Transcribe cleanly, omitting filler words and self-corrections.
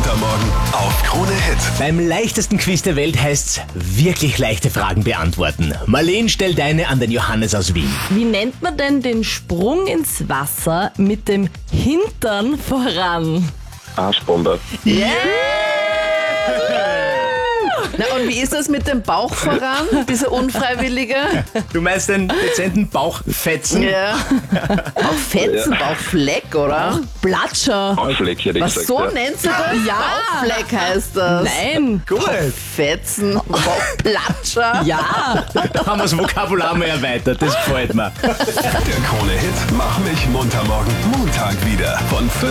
munter morgen auf Krone Hit. Beim leichtesten Quiz der Welt heißt's wirklich leichte Fragen beantworten. Marleen, stell deine an den Johannes aus Wien. Wie nennt man denn den Sprung ins Wasser mit dem Hintern voran? Arschbombe. Na, und wie ist das mit dem Bauch voran, dieser unfreiwillige? Du meinst den dezenten Bauchfetzen? Ja. Bauchfetzen, Bauchfleck, oder? Platscher. Bauchfleck hätte ich Was, gesagt. so ja. nennt sie das? Ja. Bauchfleck heißt das. Nein. Gut. Fetzen, Bauchplatscher. Ja. Haben wir das Vokabular mal erweitert, das gefällt mir. Der Krone Hit Mach mich munter morgen Montag wieder von 5